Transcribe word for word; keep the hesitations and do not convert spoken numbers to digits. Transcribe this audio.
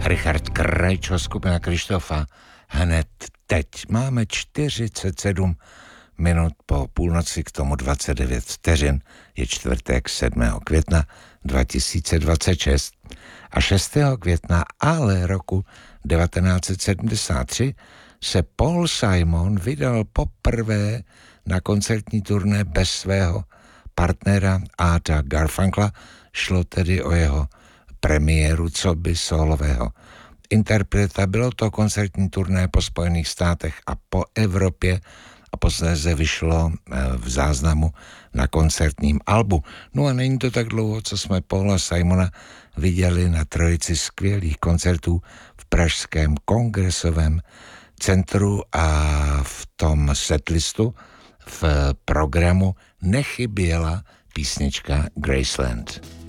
Richard Krejčo, skupina Krištofa. Hned teď máme čtyřicet sedm minut po půlnoci, k tomu dvacet devět vteřin. Je čtvrtek sedmého května dva tisíce dvacet šest a šestého května ale roku devatenáct set sedmdesát tři se Paul Simon vydal poprvé na koncertní turné bez svého partnera Arta Garfunkla. Šlo tedy o jeho premiéru coby solového interpreta. Bylo to koncertní turné po Spojených státech a po Evropě a posléze vyšlo v záznamu na koncertním albu. No a není to tak dlouho, co jsme Paula Simona viděli na trojici skvělých koncertů v pražském Kongresovém centru a v tom setlistu v programu nechyběla písnička Graceland.